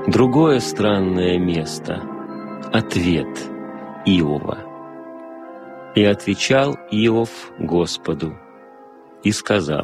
Другое странное место — ответ Иова. «И отвечал Иов Господу и сказал: